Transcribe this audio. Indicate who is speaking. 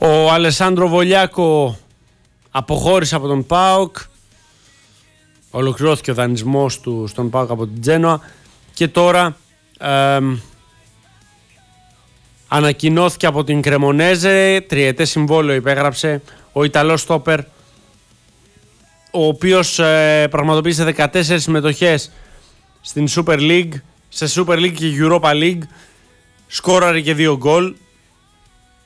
Speaker 1: Ο Αλεσάνδρο Βολιάκο αποχώρησε από τον ΠΑΟΚ. Ολοκληρώθηκε ο δανεισμός του στον ΠΑΟΚ από την Τζένοα και τώρα ανακοινώθηκε από την Κρεμονέζε, τριετές συμβόλαιο υπέγραψε ο Ιταλός στόπερ, ο οποίος πραγματοποίησε 14 συμμετοχές στην Super League, σε Super League και Europa League, σκόραρε και 2 γκολ.